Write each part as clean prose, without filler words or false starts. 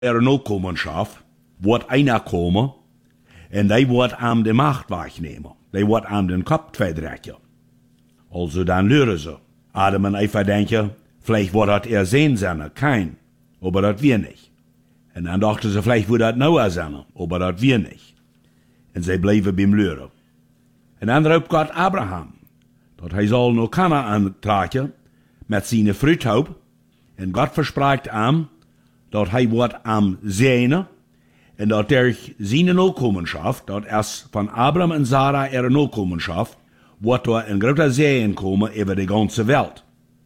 Nakommenschaft, wird einer kommen, und die wird am die Macht wegnehmen. Die wird am den Kopf verdrecken. Also dann lüren sie. Adam und Eva denken, vielleicht wird das sehen sein, kein, aber das wir nicht. Und dann dachten sie, vielleicht wird das Noah sein, aber das wir nicht. Und sie bleiben beim Lüren. Und dann ruft Gott Abraham, dat hij soll noch Kanaan tragen, mit seine Fruithaup, und Gott verspricht ihm, dat hij wird am segnen, und dat durch seine Nachkommenschaft, dat erst von Abraham und Sarah ihre Nachkommenschaft, wird da ein großer Segen kommen über die ganze Welt.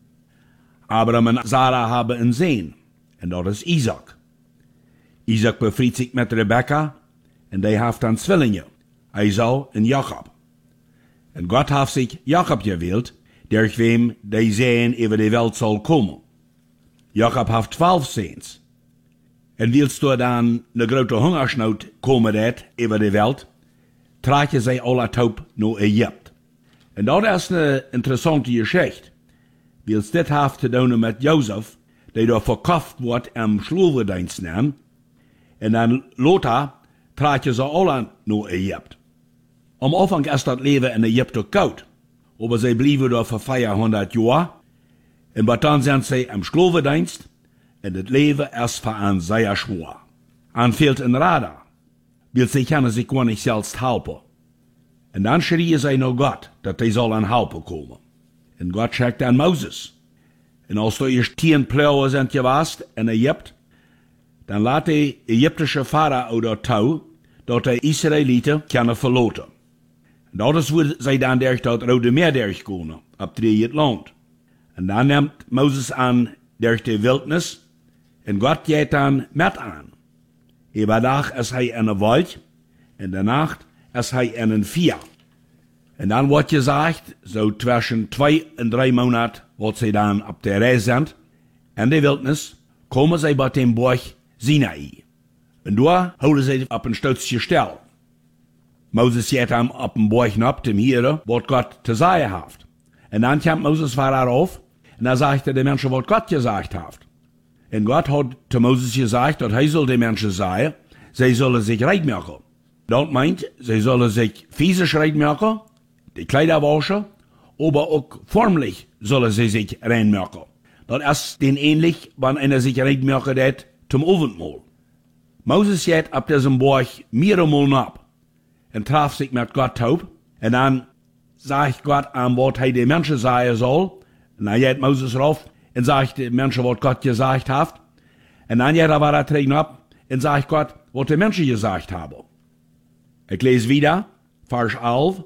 Abraham und Sarah haben einen Sohn, und dat ist Isaac. Isaac befriedigt sich mit Rebekka, und die hat dann Zwillinge, Esau und Jakob. Und Gott hat sich Jakob gewählt, durch wem die Segen über die Welt soll kommen. Jakob hat 12 Sehens. Und willst du dann eine große Hungersnot kommen über die Welt, tragen sie alle taub nach Ägypten. Und das ist eine interessante Geschichte. Willst du das haben zu tun mit Josef, der da verkauft wird im Sklavendienst nehmen, und dann Lothar tragen sie alle nach Ägypten. Am Anfang ist das Leben in Ägypten gut, aber sie blieben da für 400 Jahre, und dann sind sie im Sklavendienst, und das Leben ist für einen sehr schwer. An fehlt ein Radar, weil sie können sich gar nicht selbst helfen. Und dann schrien sie nach Gott, dass sie sollen helfen kommen. Und Gott schickt an Moses. Und als da erst 10 Plagen sind gewesen in Ägypten, dann lässt der ägyptische Pharao da tau, dass die Israeliten können verloten. Und das würde sie dann durch das Rote Meer durchgehen, ab das Land. Und dann nimmt Moses an durch die Wildnis, und Gott geht dann mit an. Über Tag ist er in der Wald, in der Nacht ist er in den Vier. Und dann wird gesagt, so zwischen 2 und 3 Monaten, wo sie dann ab der Reise sind, in der Wildnis, kommen sie bei dem Berg Sinai. Und da holen sie auf ein Stützchen Stelle. Moses geht dann auf dem Berg ab, dem Hieren, was Gott zu sagen hat. Und dann kommt Moses weiter auf, und er sagte den Menschen, was Gott gesagt hat. Und Gott hat zu Moses gesagt, dass er soll den Menschen sagen, sie sollen sich rein machen. Das meint, sie sollen sich physisch rein machen, die Kleider waschen, aber auch formlich sollen sie sich rein machen. Das ist den ähnlich, wenn einer sich rein machen hat zum Abendmahl. Moses geht ab diesem Berg mehrere ab und traf sich mit Gott taub, und dann sagt Gott an, was er den Menschen sagen soll, und dann geht Moses rauf und sagt den Menschen, was Gott gesagt hat, und dann geht er weiter trägen ab und sagt Gott, was die Menschen gesagt haben. Ich lese wieder, Vers 11,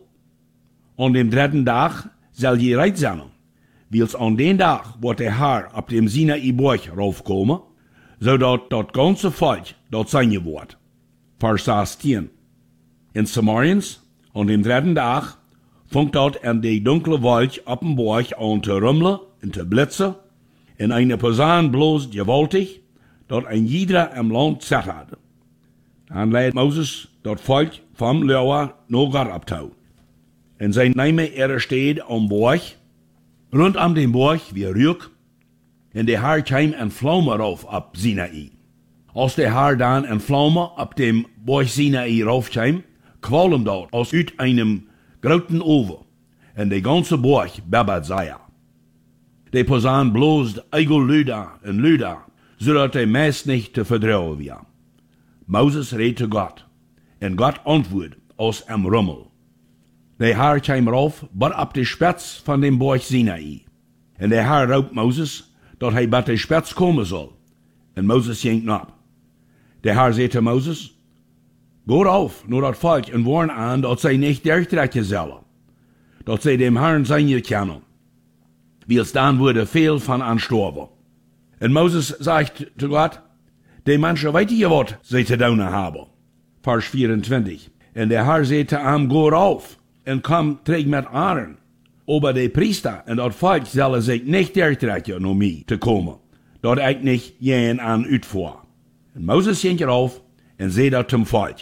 an dem 3. Tag soll je reit sein, wils an den Tag wird der Herr ab dem Sinai-Berg raufkommen, so dat das ganze Volk dort sein wird. Vers 16. In Samariens, an dem 3. Tag, fängt dort in die dunkle Wald ab dem Berg an zu rummeln und zu blitzen, in eine Posaune bloß gewaltig, dort ein jeder im Land zittert. Dann leitet Moses dort Volk vom Lauer nach Gott abtau. Und sein Name steht am Berg, rund um den Berg wie Rück, und der Herr kam in Flamme rauf ab Sinai. Als der Herr dann in Flamme ab dem Berg Sinai raufkam, qualm dort aus einem großen Ofen, und der ganze Berg bebbert sei. Der Posaune bloßt eigel Lüder und Lüder, so dass der Mess nicht zu verdrehen wird. Moses redet zu Gott, und Gott antwortet aus dem Rummel. Der Herr kam rauf, bis ab die Spitz von dem Berg Sinai. Und der Herr raubt Moses, dass er bei der Spitz kommen soll. Und Moses ging ab. Der Herr sagte zu Moses, geh rauf, nur das Volk, und warn an, dass sie nicht durchtrecken sollen, dass sie dem Herrn sein können. Wils dann würde viel von anstorben. Und Moses sagt zu Gott, die Menschen weit ihr was sie zu tun haben. Vers 24. Und der Herr sagte ihm, geh rauf, und komm, träg mit Aaron. Aber die Priester und das Volk sollen sich nicht durchtrecken, um mich zu kommen, dort ich nicht jeden an uitvoer. Und Moses ging rauf und seh das zum Volk.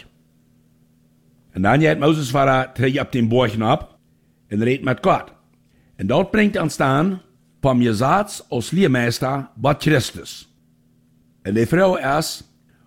Und dann geht Moses weiter, trägt ab den Berg ab und redet mit Gott. Und dort bringt uns dann vom Gesetz aus Lehrmeister bei Christus. Und die Frau ist